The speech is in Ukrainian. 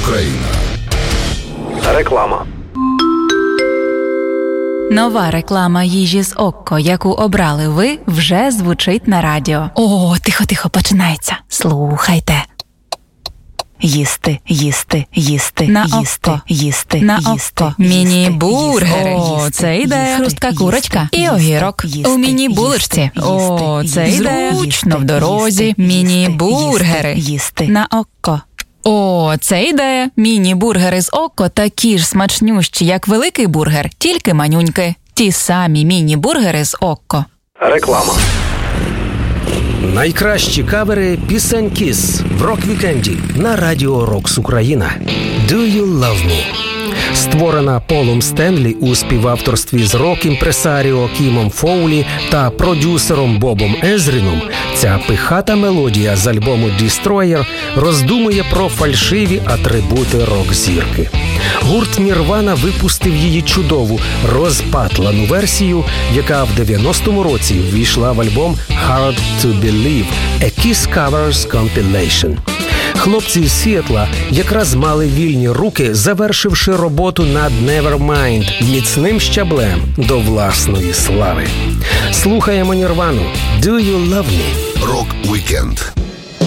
Україна. Реклама. Нова реклама їжі з Окко, яку обрали ви, вже звучить на радіо. О, тихо, починається. Слухайте. Їсти, їсти, їсти, на їсти, Окко. їсти, на їсти, Окко. їсти, Міні-бургери. їсти, О, це ідея. їсти, Хрустка їсти, курочка їсти, і огірок. їсти, У міні-булочці. їсти, О, їсти, це їсти, ідея. їсти, Зручно в дорозі. їсти, Міні-бургери. їсти, на Окко. О, це ідея. Міні-бургери з Окко такі ж смачнющі, як великий бургер, тільки манюньки. Ті самі міні-бургери з Окко. Реклама. Найкращі кавери пісень Kiss в рок-вікенді на Радіо Рокс Україна. Do You Love Me? Створена Полом Стенлі у співавторстві з рок-імпресаріо Кімом Фоулі та продюсером Бобом Езріном, ця пихата мелодія з альбому Destroyer роздумує про фальшиві атрибути рок-зірки. Гурт Нірвана випустив її чудову, розпатлану версію, яка в 90-му році ввійшла в альбом Hard to Believe – A Kiss Covers Compilation. Хлопці з Сіетла якраз мали вільні руки, завершивши роботу над Nevermind міцним щаблем до власної слави. Слухаємо Нірвану «Do You Love Me?» Рок-вікенд